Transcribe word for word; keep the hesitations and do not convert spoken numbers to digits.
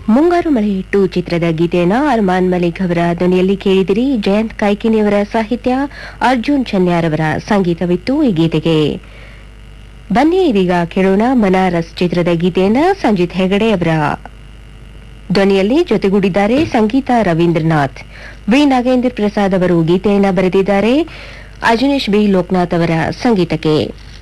ಮುಂಗಾರು ಮಳೆ ಇಟ್ಟು ಚಿತ್ರದ ಗೀತೆಯನ್ನ ಅರ್ಮಾನ್ ಮಲಿಕ್ ಅವರ ಧ್ವನಿಯಲ್ಲಿ ಕೇಳಿದಿರಿ. ಜಯಂತ್ ಕಾಯ್ಕಿಣಿಯವರ ಸಾಹಿತ್ಯ, ಅರ್ಜುನ್ ಚನ್ಯಾರವರ ಸಂಗೀತವಿತ್ತು ಈ ಗೀತೆಗೆ. ಬನ್ನಿ ಇದೀಗ ಕೇಳೋಣ ಬನಾರಸ್ ಚಿತ್ರದ ಗೀತೆಯನ್ನ ಸಂಜಿತ್ ಹೆಗಡೆ ಅವರ ಧ್ವನಿಯಲ್ಲಿ ಜೊತೆಗೂಡಿದ್ದಾರೆ ಸಂಗೀತ ರವೀಂದ್ರನಾಥ್. ವಿ ನಾಗೇಂದ್ರ ಪ್ರಸಾದ್ ಅವರು ಗೀತೆಯನ್ನ ಬರೆದಿದ್ದಾರೆ. ಅಜನೀಶ್ ಬಿ ಲೋಕನಾಥ್ ಅವರ ಸಂಗೀತಕ್ಕೆ.